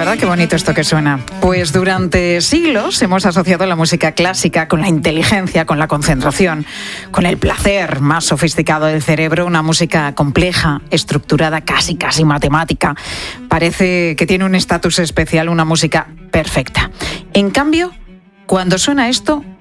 ¿verdad? Qué bonito esto que suena. Pues durante siglos hemos asociado la música clásica con la inteligencia, con la concentración, con el placer más sofisticado del cerebro, una música compleja, estructurada, casi matemática. Parece que tiene un estatus especial, una música perfecta. En cambio, cuando suena esto,